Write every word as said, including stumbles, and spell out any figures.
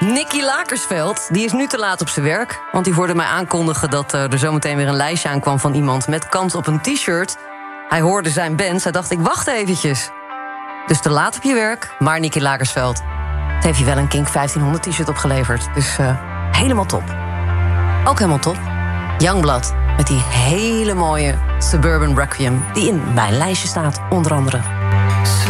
Nicky Lakersveld, die is nu te laat op zijn werk. Want die hoorde mij aankondigen dat uh, er zometeen weer een lijstje aankwam van iemand met kans op een t-shirt. Hij hoorde zijn band, hij dacht, ik wacht eventjes. Dus te laat op je werk, maar Nicky Lakersveld, het heeft je wel een Kink vijftienhonderd t-shirt opgeleverd. Dus uh, helemaal top. Ook helemaal top. Youngblood, met die hele mooie Suburban Requiem, die in mijn lijstje staat, onder andere.